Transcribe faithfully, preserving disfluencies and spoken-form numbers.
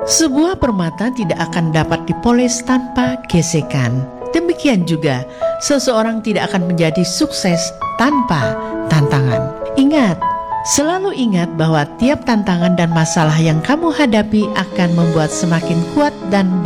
Sebuah permata tidak akan dapat dipoles tanpa gesekan. Demikian juga, seseorang tidak akan menjadi sukses tanpa tantangan. Ingat, selalu ingat bahwa tiap tantangan dan masalah yang kamu hadapi akan membuat semakin kuat dan